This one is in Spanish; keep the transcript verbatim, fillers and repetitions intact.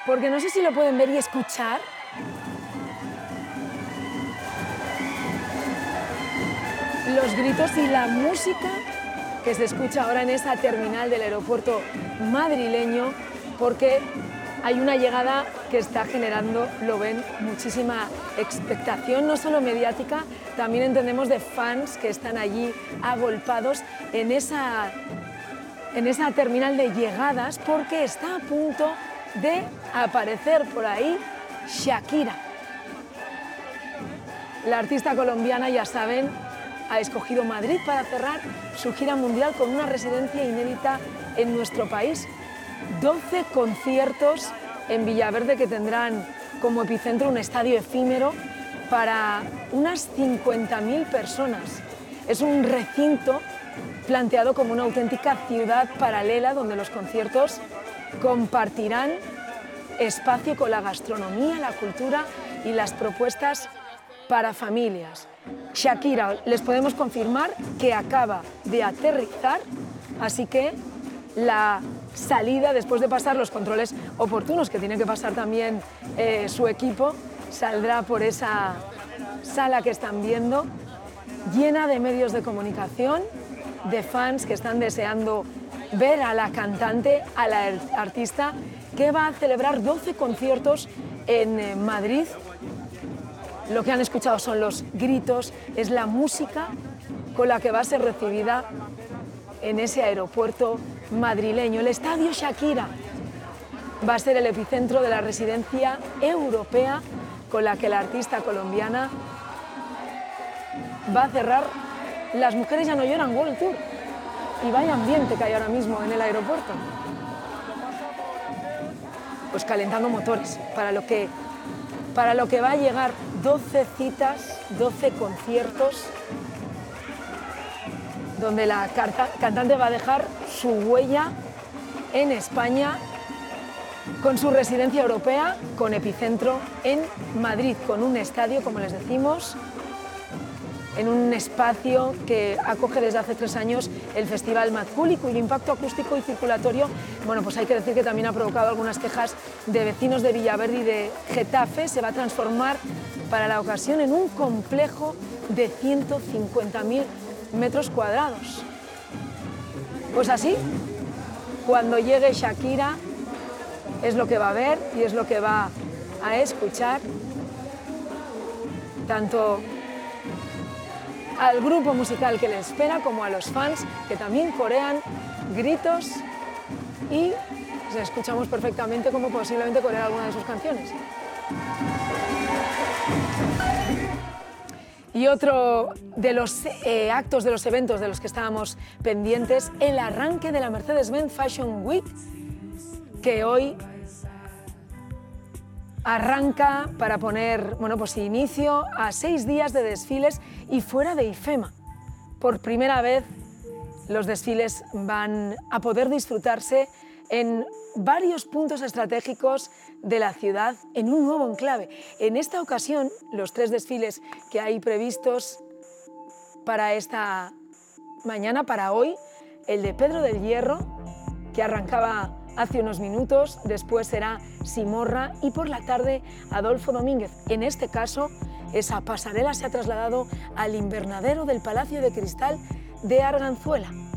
porque no sé si lo pueden ver y escuchar. Los gritos y la música que se escucha ahora en esa terminal del aeropuerto madrileño, porque hay una llegada que está generando, lo ven, muchísima expectación, no solo mediática, también entendemos de fans que están allí agolpados en esa, en esa terminal de llegadas, porque está a punto de aparecer por ahí Shakira. La artista colombiana, ya saben, ha escogido Madrid para cerrar su gira mundial con una residencia inédita en nuestro país. doce conciertos en Villaverde que tendrán como epicentro un estadio efímero para unas cincuenta mil personas. Es un recinto planteado como una auténtica ciudad paralela donde los conciertos compartirán espacio con la gastronomía, la cultura y las propuestas para familias. Shakira, les podemos confirmar que acaba de aterrizar, así que la salida, después de pasar los controles oportunos que tiene que pasar también eh, su equipo, saldrá por esa sala que están viendo, llena de medios de comunicación, de fans que están deseando ver a la cantante, a la artista, que va a celebrar doce conciertos en eh, Madrid. Lo que han escuchado son los gritos, es la música con la que va a ser recibida en ese aeropuerto madrileño. El estadio Shakira va a ser el epicentro de la residencia europea con la que la artista colombiana va a cerrar Las Mujeres Ya No Lloran World Tour. Y vaya ambiente que hay ahora mismo en el aeropuerto. Pues calentando motores para lo que, para lo que va a llegar doce citas, doce conciertos, donde la cantante va a dejar su huella en España con su residencia europea, con epicentro en Madrid, con un estadio, como les decimos, en un espacio que acoge desde hace tres años el Festival Mad Cool y cuyo impacto acústico y circulatorio, bueno, pues hay que decir que también ha provocado algunas quejas de vecinos de Villaverde y de Getafe. Se va a transformar para la ocasión en un complejo de ciento cincuenta mil metros cuadrados. Pues así, cuando llegue Shakira, es lo que va a ver y es lo que va a escuchar, tanto al grupo musical que le espera como a los fans que también corean gritos y escuchamos perfectamente cómo posiblemente corear alguna de sus canciones. Y otro de los eh, actos, de los eventos de los que estábamos pendientes, el arranque de la Mercedes-Benz Fashion Week, que hoy arranca para poner, bueno, pues inicio a seis días de desfiles y fuera de IFEMA. Por primera vez los desfiles van a poder disfrutarse en varios puntos estratégicos de la ciudad, en un nuevo enclave. En esta ocasión, los tres desfiles que hay previstos para esta mañana, para hoy, el de Pedro del Hierro, que arrancaba hace unos minutos, después será Simorra y por la tarde Adolfo Domínguez. En este caso, esa pasarela se ha trasladado al invernadero del Palacio de Cristal de Arganzuela.